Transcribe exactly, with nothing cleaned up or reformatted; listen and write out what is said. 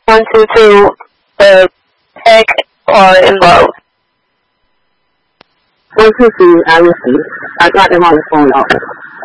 One, two, two, uh, tech or involved. One, two, two, I received. I got them on the phone also.